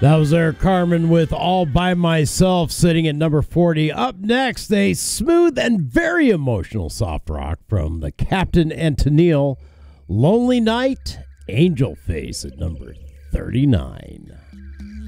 That was Eric Carmen with All By Myself, sitting at number 40. Up next, a smooth and very emotional soft rock from the Captain and Tennille, Lonely Night, Angel Face at number 39.